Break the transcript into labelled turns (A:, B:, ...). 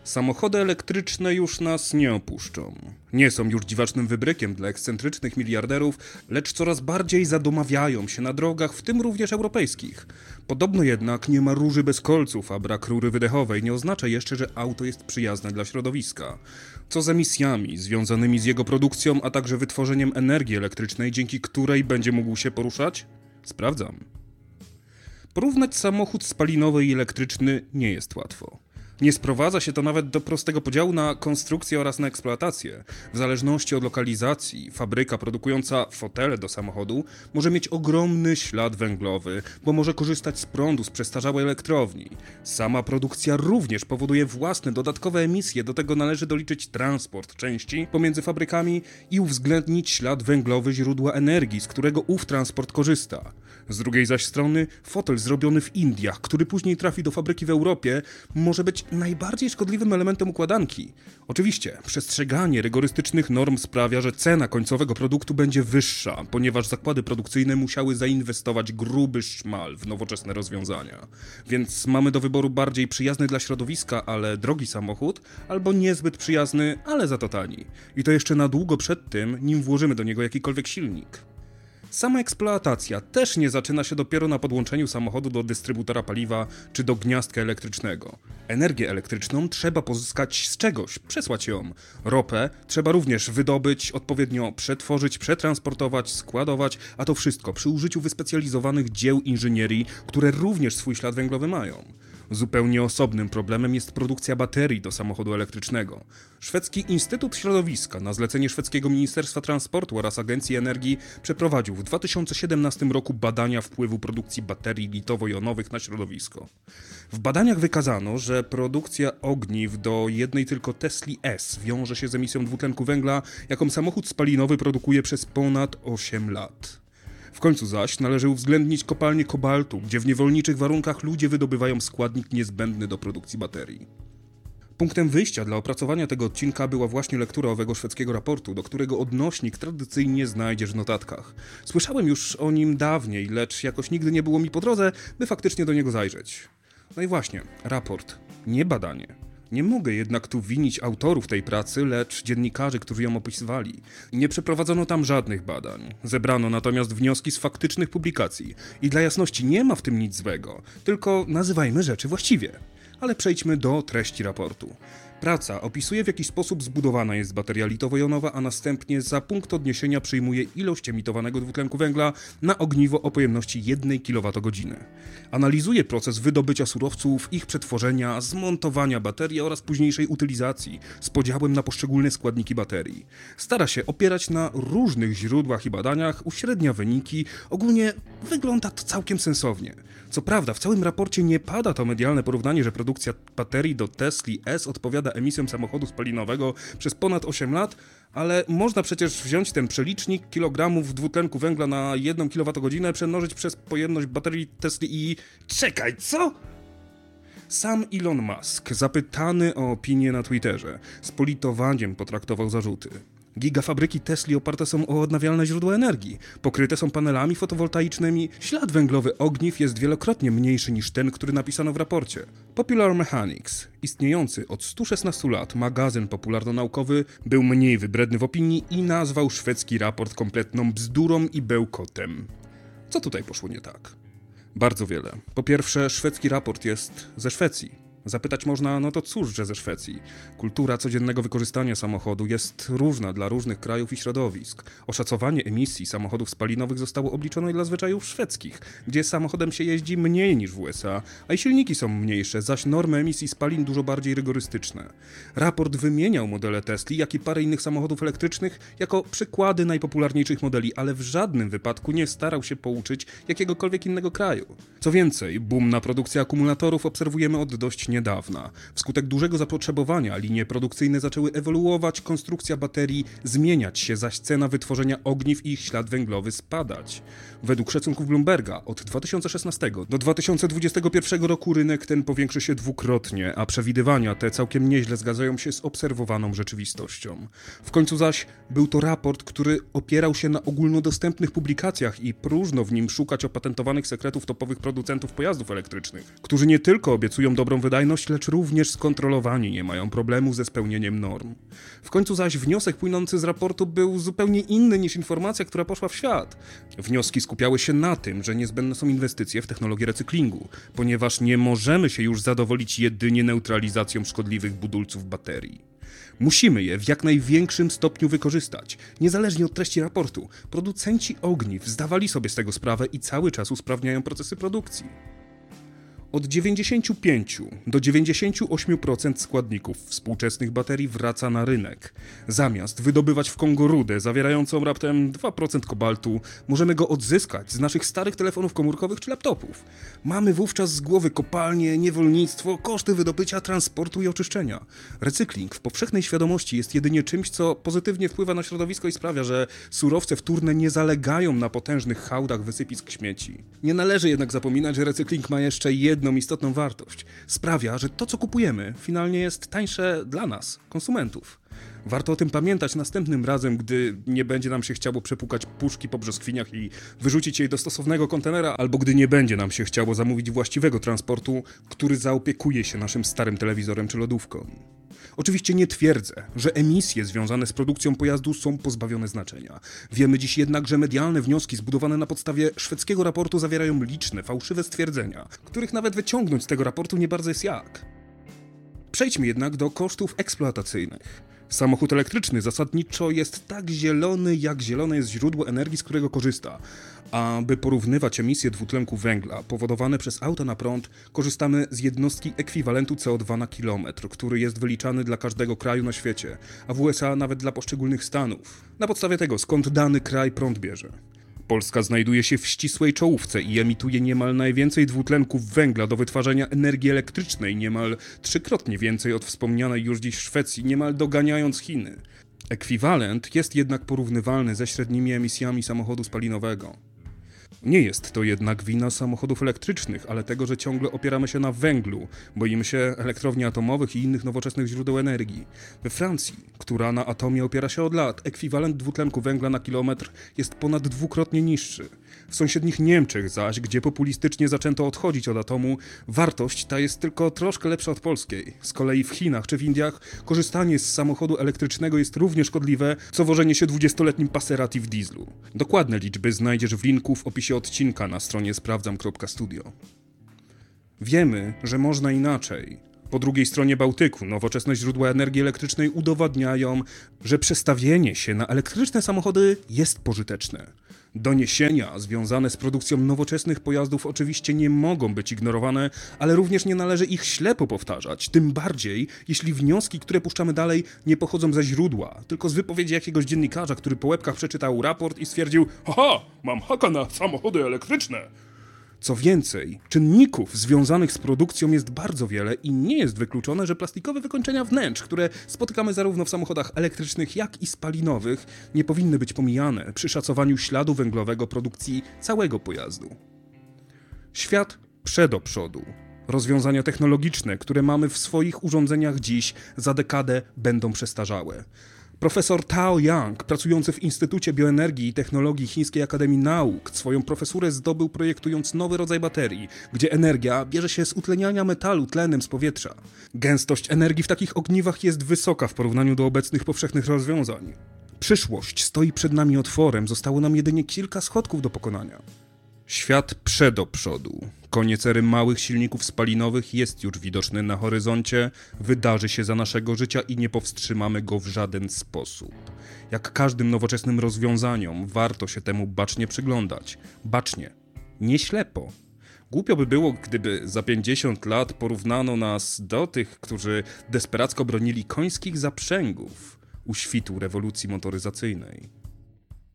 A: Samochody elektryczne już nas nie opuszczą. Nie są już dziwacznym wybrykiem dla ekscentrycznych miliarderów, lecz coraz bardziej zadomawiają się na drogach, w tym również europejskich. Podobno jednak nie ma róży bez kolców, a brak rury wydechowej nie oznacza jeszcze, że auto jest przyjazne dla środowiska. Co z emisjami związanymi z jego produkcją, a także wytworzeniem energii elektrycznej, dzięki której będzie mógł się poruszać? Sprawdzam. Porównać samochód spalinowy i elektryczny nie jest łatwo. Nie sprowadza się to nawet do prostego podziału na konstrukcję oraz na eksploatację. W zależności od lokalizacji, fabryka produkująca fotele do samochodu może mieć ogromny ślad węglowy, bo może korzystać z prądu z przestarzałej elektrowni. Sama produkcja również powoduje własne dodatkowe emisje, do tego należy doliczyć transport części pomiędzy fabrykami i uwzględnić ślad węglowy źródła energii, z którego ów transport korzysta. Z drugiej zaś strony fotel zrobiony w Indiach, który później trafi do fabryki w Europie, może być najbardziej szkodliwym elementem układanki. Oczywiście, przestrzeganie rygorystycznych norm sprawia, że cena końcowego produktu będzie wyższa, ponieważ zakłady produkcyjne musiały zainwestować gruby szmal w nowoczesne rozwiązania. Więc mamy do wyboru bardziej przyjazny dla środowiska, ale drogi samochód, albo niezbyt przyjazny, ale za to tani. I to jeszcze na długo przed tym, nim włożymy do niego jakikolwiek silnik. Sama eksploatacja też nie zaczyna się dopiero na podłączeniu samochodu do dystrybutora paliwa czy do gniazdka elektrycznego. Energię elektryczną trzeba pozyskać z czegoś, przesłać ją. Ropę trzeba również wydobyć, odpowiednio przetworzyć, przetransportować, składować, a to wszystko przy użyciu wyspecjalizowanych dzieł inżynierii, które również swój ślad węglowy mają. Zupełnie osobnym problemem jest produkcja baterii do samochodu elektrycznego. Szwedzki Instytut Środowiska na zlecenie szwedzkiego Ministerstwa Transportu oraz Agencji Energii przeprowadził w 2017 roku badania wpływu produkcji baterii litowo-jonowych na środowisko. W badaniach wykazano, że produkcja ogniw do jednej tylko Tesli S wiąże się z emisją dwutlenku węgla, jaką samochód spalinowy produkuje przez ponad 8 lat. W końcu zaś należy uwzględnić kopalnię kobaltu, gdzie w niewolniczych warunkach ludzie wydobywają składnik niezbędny do produkcji baterii. Punktem wyjścia dla opracowania tego odcinka była właśnie lektura owego szwedzkiego raportu, do którego odnośnik tradycyjnie znajdziesz w notatkach. Słyszałem już o nim dawniej, lecz jakoś nigdy nie było mi po drodze, by faktycznie do niego zajrzeć. No i właśnie, raport, nie badanie. Nie mogę jednak tu winić autorów tej pracy, lecz dziennikarzy, którzy ją opisywali. Nie przeprowadzono tam żadnych badań. Zebrano natomiast wnioski z faktycznych publikacji. I dla jasności nie ma w tym nic złego, tylko nazywajmy rzeczy właściwie. Ale przejdźmy do treści raportu. Praca opisuje, w jaki sposób zbudowana jest bateria litowo-jonowa, a następnie za punkt odniesienia przyjmuje ilość emitowanego dwutlenku węgla na ogniwo o pojemności 1 kWh. Analizuje proces wydobycia surowców, ich przetworzenia, zmontowania baterii oraz późniejszej utylizacji z podziałem na poszczególne składniki baterii. Stara się opierać na różnych źródłach i badaniach, uśrednia wyniki, ogólnie wygląda to całkiem sensownie. Co prawda, w całym raporcie nie pada to medialne porównanie, że produkcja baterii do Tesli S odpowiada emisjom samochodu spalinowego przez ponad 8 lat, ale można przecież wziąć ten przelicznik kilogramów dwutlenku węgla na 1 kWh, przemnożyć przez pojemność baterii Tesli i... Czekaj, co? Sam Elon Musk, zapytany o opinię na Twitterze, z politowaniem potraktował zarzuty. Gigafabryki Tesli oparte są o odnawialne źródła energii, pokryte są panelami fotowoltaicznymi, ślad węglowy ogniw jest wielokrotnie mniejszy niż ten, który napisano w raporcie. Popular Mechanics, istniejący od 116 lat magazyn popularno-naukowy, był mniej wybredny w opinii i nazwał szwedzki raport kompletną bzdurą i bełkotem. Co tutaj poszło nie tak? Bardzo wiele. Po pierwsze, szwedzki raport jest ze Szwecji. Zapytać można, no to cóż, że ze Szwecji. Kultura codziennego wykorzystania samochodu jest różna dla różnych krajów i środowisk. Oszacowanie emisji samochodów spalinowych zostało obliczone dla zwyczajów szwedzkich, gdzie samochodem się jeździ mniej niż w USA, a i silniki są mniejsze, zaś normy emisji spalin dużo bardziej rygorystyczne. Raport wymieniał modele Tesli, jak i parę innych samochodów elektrycznych jako przykłady najpopularniejszych modeli, ale w żadnym wypadku nie starał się pouczyć jakiegokolwiek innego kraju. Co więcej, boom na produkcję akumulatorów obserwujemy od dość niedawna. Wskutek dużego zapotrzebowania linie produkcyjne zaczęły ewoluować, konstrukcja baterii zmieniać się, zaś cena wytworzenia ogniw i ich ślad węglowy spadać. Według szacunków Bloomberga od 2016 do 2021 roku rynek ten powiększy się dwukrotnie, a przewidywania te całkiem nieźle zgadzają się z obserwowaną rzeczywistością. W końcu zaś był to raport, który opierał się na ogólnodostępnych publikacjach i próżno w nim szukać opatentowanych sekretów topowych producentów pojazdów elektrycznych, którzy nie tylko obiecują dobrą wydajność, wydajność, lecz również skontrolowani nie mają problemu ze spełnieniem norm. W końcu zaś wniosek płynący z raportu był zupełnie inny niż informacja, która poszła w świat. Wnioski skupiały się na tym, że niezbędne są inwestycje w technologię recyklingu, ponieważ nie możemy się już zadowolić jedynie neutralizacją szkodliwych budulców baterii. Musimy je w jak największym stopniu wykorzystać. Niezależnie od treści raportu, producenci ogniw zdawali sobie z tego sprawę i cały czas usprawniają procesy produkcji. Od 95 do 98% składników współczesnych baterii wraca na rynek. Zamiast wydobywać w Kongo rudę zawierającą raptem 2% kobaltu, możemy go odzyskać z naszych starych telefonów komórkowych czy laptopów. Mamy wówczas z głowy kopalnie, niewolnictwo, koszty wydobycia, transportu i oczyszczenia. Recykling w powszechnej świadomości jest jedynie czymś, co pozytywnie wpływa na środowisko i sprawia, że surowce wtórne nie zalegają na potężnych hałdach wysypisk śmieci. Nie należy jednak zapominać, że recykling ma jeszcze jedną istotną wartość. Sprawia, że to, co kupujemy, finalnie jest tańsze dla nas, konsumentów. Warto o tym pamiętać następnym razem, gdy nie będzie nam się chciało przepukać puszki po brzoskwiniach i wyrzucić jej do stosownego kontenera, albo gdy nie będzie nam się chciało zamówić właściwego transportu, który zaopiekuje się naszym starym telewizorem czy lodówką. Oczywiście nie twierdzę, że emisje związane z produkcją pojazdu są pozbawione znaczenia. Wiemy dziś jednak, że medialne wnioski zbudowane na podstawie szwedzkiego raportu zawierają liczne, fałszywe stwierdzenia, których nawet wyciągnąć z tego raportu nie bardzo jest jak. Przejdźmy jednak do kosztów eksploatacyjnych. Samochód elektryczny zasadniczo jest tak zielony, jak zielone jest źródło energii, z którego korzysta. Aby porównywać emisje dwutlenku węgla powodowane przez auta na prąd, korzystamy z jednostki ekwiwalentu CO2 na kilometr, który jest wyliczany dla każdego kraju na świecie, a w USA nawet dla poszczególnych stanów. Na podstawie tego, skąd dany kraj prąd bierze. Polska znajduje się w ścisłej czołówce i emituje niemal najwięcej dwutlenków węgla do wytwarzania energii elektrycznej, niemal trzykrotnie więcej od wspomnianej już dziś Szwecji, niemal doganiając Chiny. Ekwiwalent jest jednak porównywalny ze średnimi emisjami samochodu spalinowego. Nie jest to jednak wina samochodów elektrycznych, ale tego, że ciągle opieramy się na węglu, boimy się elektrowni atomowych i innych nowoczesnych źródeł energii. We Francji, która na atomie opiera się od lat, ekwiwalent dwutlenku węgla na kilometr jest ponad dwukrotnie niższy. W sąsiednich Niemczech zaś, gdzie populistycznie zaczęto odchodzić od atomu, wartość ta jest tylko troszkę lepsza od polskiej. Z kolei w Chinach czy w Indiach korzystanie z samochodu elektrycznego jest równie szkodliwe, co wożenie się 20-letnim Passerati w dieslu. Dokładne liczby znajdziesz w linku w opisie odcinka na stronie sprawdzam.studio. Wiemy, że można inaczej. Po drugiej stronie Bałtyku nowoczesne źródła energii elektrycznej udowadniają, że przestawienie się na elektryczne samochody jest pożyteczne. Doniesienia związane z produkcją nowoczesnych pojazdów oczywiście nie mogą być ignorowane, ale również nie należy ich ślepo powtarzać, tym bardziej jeśli wnioski, które puszczamy dalej, nie pochodzą ze źródła, tylko z wypowiedzi jakiegoś dziennikarza, który po łebkach przeczytał raport i stwierdził: haha, mam haka na samochody elektryczne. Co więcej, czynników związanych z produkcją jest bardzo wiele i nie jest wykluczone, że plastikowe wykończenia wnętrz, które spotykamy zarówno w samochodach elektrycznych, jak i spalinowych, nie powinny być pomijane przy szacowaniu śladu węglowego produkcji całego pojazdu. Świat do przodu. Rozwiązania technologiczne, które mamy w swoich urządzeniach dziś, za dekadę będą przestarzałe. Profesor Tao Yang, pracujący w Instytucie Bioenergii i Technologii Chińskiej Akademii Nauk, swoją profesurę zdobył projektując nowy rodzaj baterii, gdzie energia bierze się z utleniania metalu tlenem z powietrza. Gęstość energii w takich ogniwach jest wysoka w porównaniu do obecnych powszechnych rozwiązań. Przyszłość stoi przed nami otworem, zostało nam jedynie kilka schodków do pokonania. Świat do przodu. Koniec ery małych silników spalinowych jest już widoczny na horyzoncie, wydarzy się za naszego życia i nie powstrzymamy go w żaden sposób. Jak każdym nowoczesnym rozwiązaniom, warto się temu bacznie przyglądać. Bacznie, nie ślepo. Głupio by było, gdyby za 50 lat porównano nas do tych, którzy desperacko bronili końskich zaprzęgów u świtu rewolucji motoryzacyjnej.